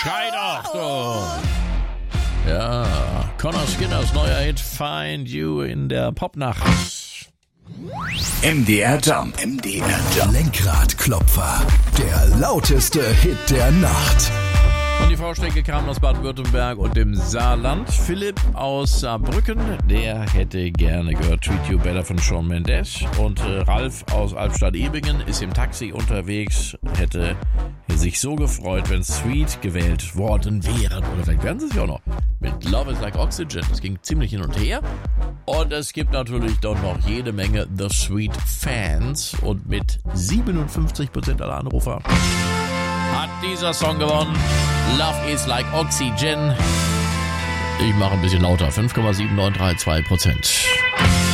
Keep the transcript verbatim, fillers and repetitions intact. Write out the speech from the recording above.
Schrei doch, du. Ja, Connor Skinners neuer Hit Find You in der Popnacht. M D R Jump. M D R Jump. Lenkradklopfer. Der lauteste Hit der Nacht. Und die Vorschläge kamen aus Baden-Württemberg und dem Saarland. Philipp aus Saarbrücken, der hätte gerne gehört Treat You Better von Shawn Mendes. Und äh, Ralf aus Albstadt-Ebingen ist im Taxi unterwegs, hätte sich so gefreut, wenn Sweet gewählt worden wäre. Oder vielleicht werden sie es ja auch noch. Mit Love is Like Oxygen. Das ging ziemlich hin und her. Und es gibt natürlich doch noch jede Menge The Sweet Fans. Und mit siebenundfünfzig Prozent aller Anrufer hat dieser Song gewonnen. Love is Like Oxygen. Ich mache ein bisschen lauter. fünf Komma sieben neun drei zwei Prozent.